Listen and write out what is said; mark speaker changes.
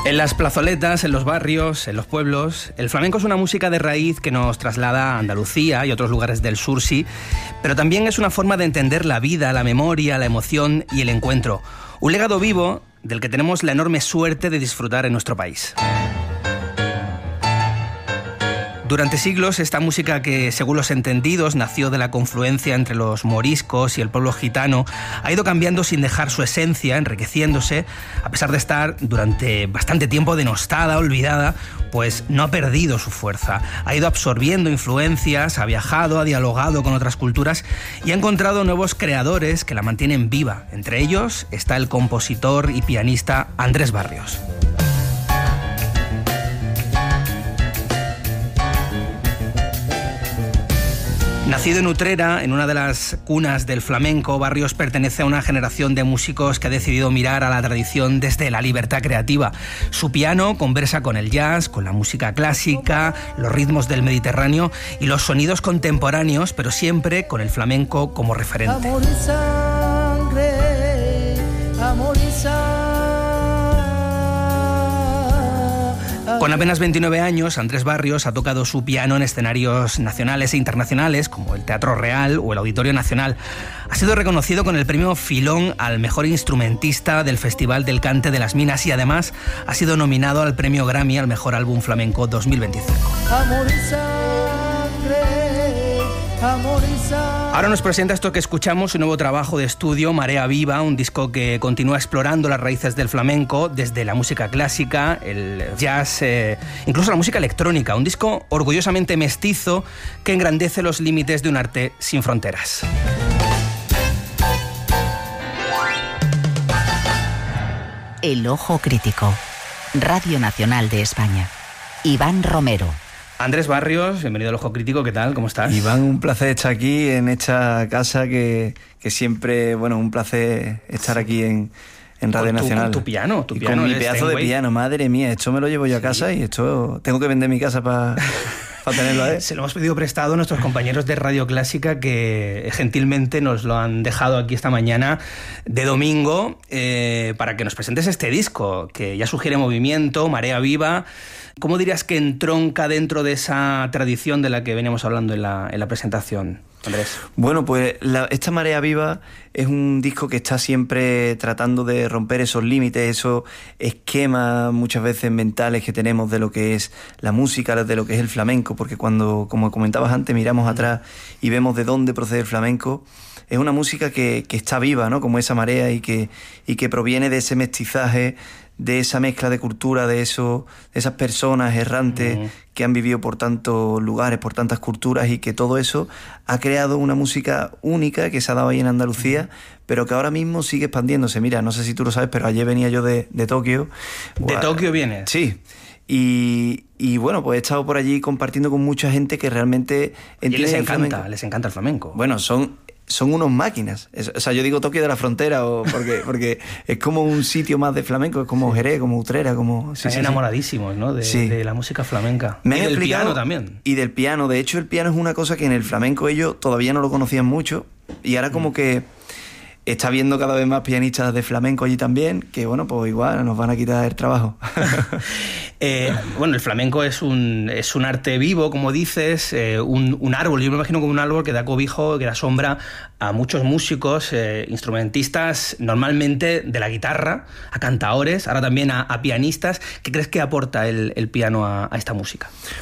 Speaker 1: En las plazoletas, en los barrios, en los pueblos, el flamenco es una música de raíz que nos traslada a Andalucía y otros lugares del sur, sí, pero también es una forma de entender la vida, la memoria, la emoción y el encuentro. Un legado vivo del que tenemos la enorme suerte de disfrutar en nuestro país. Durante siglos, esta música que, según los entendidos, nació de la confluencia entre los moriscos y el pueblo gitano, ha ido cambiando sin dejar su esencia, enriqueciéndose, a pesar de estar durante bastante tiempo denostada, olvidada, pues no ha perdido su fuerza. Ha ido absorbiendo influencias, ha viajado, ha dialogado con otras culturas y ha encontrado nuevos creadores que la mantienen viva. Entre ellos está el compositor y pianista Andrés Barrios. Nacido en Utrera, en una de las cunas del flamenco, Barrios pertenece a una generación de músicos que ha decidido mirar a la tradición desde la libertad creativa. Su piano conversa con el jazz, con la música clásica, los ritmos del Mediterráneo y los sonidos contemporáneos, pero siempre con el flamenco como referente.
Speaker 2: Amor y sangre, amor y sangre.
Speaker 1: Con apenas 29 años, Andrés Barrios ha tocado su piano en escenarios nacionales e internacionales, como el Teatro Real o el Auditorio Nacional. Ha sido reconocido con el premio Filón al mejor instrumentista del Festival del Cante de las Minas y además ha sido nominado al premio Grammy al mejor álbum flamenco 2025.
Speaker 2: Amor y sangre, amor y sangre.
Speaker 1: Ahora nos presenta esto que escuchamos, su nuevo trabajo de estudio, Marea Viva, un disco que continúa explorando las raíces del flamenco desde la música clásica, el jazz, incluso la música electrónica. Un disco orgullosamente mestizo que engrandece los límites de un arte sin fronteras.
Speaker 3: El Ojo Crítico. Radio Nacional de España. Iván Romero.
Speaker 1: Andrés Barrios, bienvenido al Ojo Crítico, ¿qué tal? ¿Cómo estás?
Speaker 4: Iván, un placer estar aquí en esta casa que siempre, bueno, un placer estar aquí en Radio Nacional.
Speaker 1: Con tu piano,
Speaker 4: y con mi pedazo de piano, madre mía, esto me lo llevo yo a casa y esto tengo que vender mi casa para tenerlo, ¿eh?
Speaker 1: Se lo hemos pedido prestado a nuestros compañeros de Radio Clásica que gentilmente nos lo han dejado aquí esta mañana de domingo para que nos presentes este disco que ya sugiere movimiento, Marea Viva. ¿Cómo dirías que entronca dentro de esa tradición de la que veníamos hablando en la presentación, Andrés?
Speaker 4: Bueno, pues esta Marea Viva es un disco que está siempre tratando de romper esos límites, esos esquemas muchas veces mentales que tenemos de lo que es la música, de lo que es el flamenco, porque cuando, como comentabas antes, miramos atrás y vemos de dónde procede el flamenco, es una música que está viva, ¿no? Como esa marea y que proviene de ese mestizaje, de esa mezcla de cultura, de esas personas errantes que han vivido por tantos lugares, por tantas culturas, y que todo eso ha creado una música única que se ha dado ahí en Andalucía, pero que ahora mismo sigue expandiéndose. Mira, no sé si tú lo sabes, pero ayer venía yo de Tokio.
Speaker 1: ¿De Tokio vienes?
Speaker 4: Sí. Y bueno, pues he estado por allí compartiendo con mucha gente que realmente entiende
Speaker 1: les encanta el flamenco.
Speaker 4: Bueno, son unos máquinas. O sea, yo digo Tokio de la frontera porque es como un sitio más de flamenco, es como Jerez, como Utrera, como...
Speaker 1: Están enamoradísimos, ¿no? De la música flamenca.
Speaker 4: Me han
Speaker 1: y del
Speaker 4: explicado,
Speaker 1: piano también.
Speaker 4: Y del piano. De hecho, el piano es una cosa que en el flamenco ellos todavía no lo conocían mucho y ahora como que está viendo cada vez más pianistas de flamenco allí también, que bueno, pues igual nos van a quitar el trabajo.
Speaker 1: Bueno, el flamenco es un arte vivo, como dices, un árbol. Yo me imagino como un árbol que da cobijo, que da sombra a muchos músicos, instrumentistas, normalmente de la guitarra, a cantaores, ahora también a pianistas. ¿Qué crees que aporta el piano a esta música?